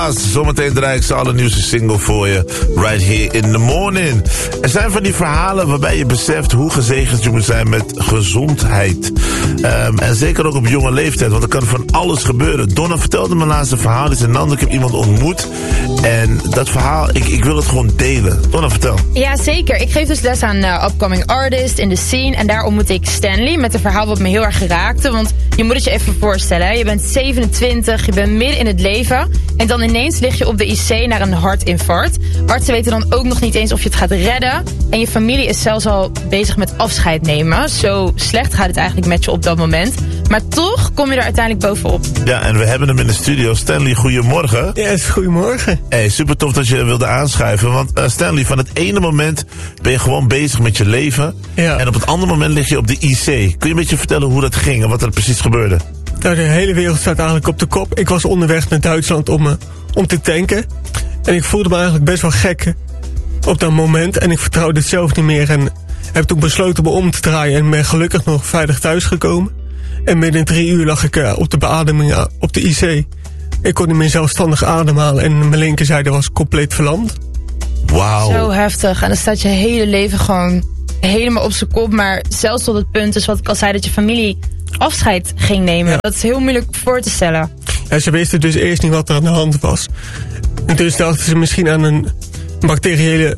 Zometeen draai ik ze allernieuwste single voor je. Right here in the morning. Er zijn van die verhalen waarbij je beseft hoe gezegend je moet zijn met gezondheid. En zeker ook op jonge leeftijd, want er kan van alles gebeuren. Donna vertelde me laatst een verhaal. Die zei, Nando, ik heb iemand ontmoet. En dat verhaal, ik wil het gewoon delen. Donna, vertel. Ja, zeker. Ik geef dus les aan upcoming artists in de scene. En daar ontmoette ik Stanley met een verhaal wat me heel erg geraakte. Want je moet het je even voorstellen. Hè? Je bent 27, je bent midden in het leven. En dan ineens lig je op de IC naar een hartinfarct. Artsen weten dan ook nog niet eens of je het gaat redden. En je familie is zelfs al bezig met afscheid nemen. Zo slecht gaat het eigenlijk met je op dat moment. Maar toch kom je er uiteindelijk bovenop. Ja, en we hebben hem in de studio. Stanley, goedemorgen. Yes, goedemorgen. Hey, super tof dat je wilde aanschuiven. Want Stanley, van het ene moment ben je gewoon bezig met je leven. Ja. En op het andere moment lig je op de IC. Kun je een beetje vertellen hoe dat ging en wat er precies gebeurde? Nou, de hele wereld staat eigenlijk op de kop. Ik was onderweg naar Duitsland om te tanken. En ik voelde me eigenlijk best wel gek op dat moment. En ik vertrouwde het zelf niet meer. En heb toen besloten me om te draaien. En ben gelukkig nog veilig thuisgekomen. En binnen 3 uur lag ik op de beademing op de IC. Ik kon niet meer zelfstandig ademhalen. En mijn linkerzijde was compleet verlamd. Wauw. Zo heftig. En dan staat je hele leven gewoon helemaal op zijn kop. Maar zelfs tot het punt, dus wat ik al zei, dat je familie afscheid ging nemen. Ja. Dat is heel moeilijk voor te stellen. Ja, ze wisten dus eerst niet wat er aan de hand was. En dus dachten ze misschien aan een bacteriële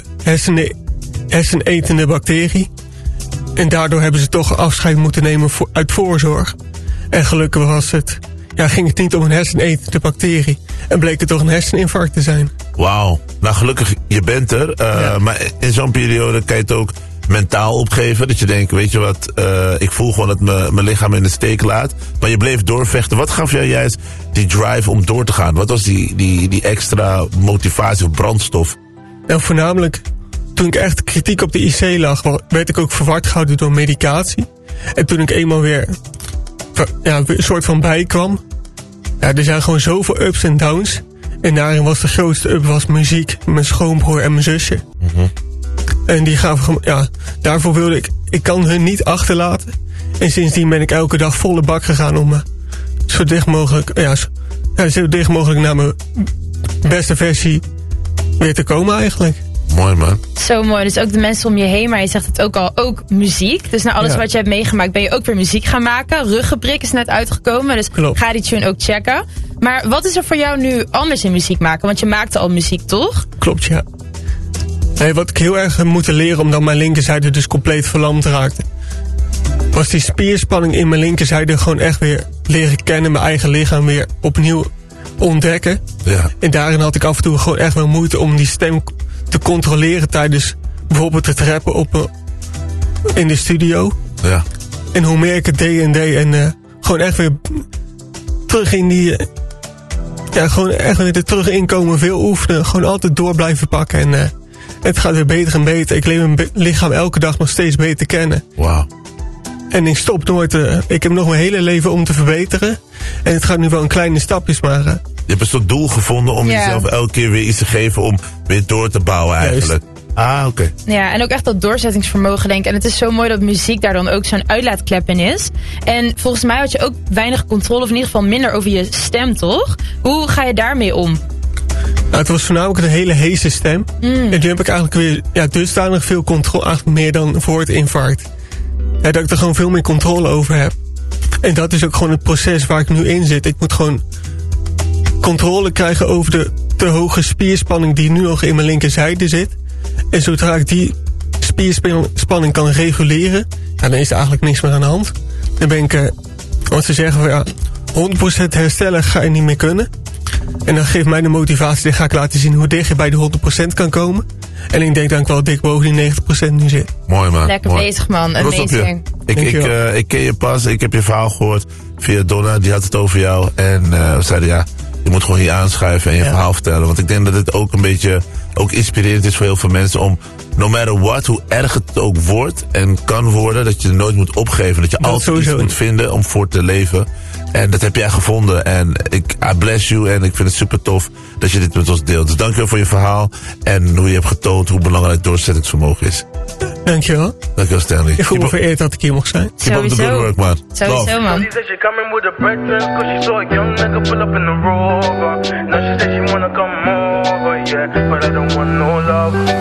hersenetende bacterie. En daardoor hebben ze toch afscheid moeten nemen uit voorzorg. En gelukkig ging het niet om een hersenetende bacterie. En bleek het toch een herseninfarct te zijn. Wauw. Nou, gelukkig, je bent er. Ja. Maar in zo'n periode kan je het ook mentaal opgeven. Dat je denkt, weet je wat, ik voel gewoon dat mijn lichaam in de steek laat. Maar je bleef doorvechten. Wat gaf jou juist die drive om door te gaan? Wat was die extra motivatie of brandstof? Nou, voornamelijk, toen ik echt kritiek op de IC lag, werd ik ook verward gehouden door medicatie. En toen ik eenmaal weer een soort van bijkwam. Ja, er zijn gewoon zoveel ups en downs. En daarin was de grootste up was muziek. Mijn schoonbroer en mijn zusje. Mm-hmm. En die gaven, daarvoor wilde ik kan hun niet achterlaten. En sindsdien ben ik elke dag volle bak gegaan om zo dicht mogelijk naar mijn beste versie weer te komen eigenlijk. Mooi, man. Zo mooi. Dus ook de mensen om je heen, maar je zegt het ook al, ook muziek. Dus na alles wat je hebt meegemaakt ben je ook weer muziek gaan maken. Ruggenprik is net uitgekomen, dus Klopt. Ga die tune ook checken. Maar wat is er voor jou nu anders in muziek maken? Want je maakte al muziek, toch? Klopt, ja. Nee, wat ik heel erg heb moeten leren, omdat mijn linkerzijde dus compleet verlamd raakte, was die spierspanning in mijn linkerzijde gewoon echt weer leren kennen. Mijn eigen lichaam weer opnieuw ontdekken. Ja. En daarin had ik af en toe gewoon echt wel moeite om die stem te controleren tijdens bijvoorbeeld het rappen in de studio. Ja. En hoe meer ik het deed en gewoon echt weer terug in die gewoon echt weer er terug inkomen, veel oefenen, gewoon altijd door blijven pakken en het gaat weer beter en beter. Ik leer mijn lichaam elke dag nog steeds beter kennen. Wauw. En ik stop nooit. Ik heb nog mijn hele leven om te verbeteren. En het gaat nu wel in kleine stapjes, maar je hebt een soort doel gevonden om jezelf elke keer weer iets te geven om weer door te bouwen eigenlijk. Juist. Oké. Ja, en ook echt dat doorzettingsvermogen, denk ik. En het is zo mooi dat muziek daar dan ook zo'n uitlaatklep in is. En volgens mij had je ook weinig controle, of in ieder geval minder over je stem, toch? Hoe ga je daarmee om? Nou, het was voornamelijk een hele heese stem. En nu heb ik eigenlijk weer dusdanig veel controle, eigenlijk meer dan voor het infarct. Ja, dat ik er gewoon veel meer controle over heb. En dat is ook gewoon het proces waar ik nu in zit. Ik moet gewoon controle krijgen over de te hoge spierspanning die nu nog in mijn linkerzijde zit. En zodra ik die spierspanning kan reguleren, dan is er eigenlijk niks meer aan de hand. Dan ben ik, want ze zeggen, 100% herstellen ga je niet meer kunnen. En dan geeft mij de motivatie, dan ga ik laten zien hoe dicht je bij de 100% kan komen. En ik denk dat ik wel dik boven die 90% nu zit. Mooi, man. Lekker bezig, man. Amazing. Ik ken je pas, ik heb je verhaal gehoord via Donna, die had het over jou. En we zeiden je moet gewoon hier aanschuiven en je verhaal vertellen. Want ik denk dat het ook een beetje ook inspirerend is voor heel veel mensen om, no matter what, hoe erg het ook wordt en kan worden, dat je er nooit moet opgeven. Dat je altijd iets moet vinden om voor te leven. En dat heb jij gevonden. En I bless you. En ik vind het super tof dat je dit met ons deelt. Dus dankjewel voor je verhaal. En hoe je hebt getoond hoe belangrijk doorzettingsvermogen is. Dankjewel. Dankjewel, Stanley. Ik voel me vereerd dat ik hier mocht zijn. Keep up the good work, man. Sowieso, man. She said she coming with a breakfast, cause she saw a young nigga pull up in the Rover. Now she said she wanna come over, yeah, but I don't want no love.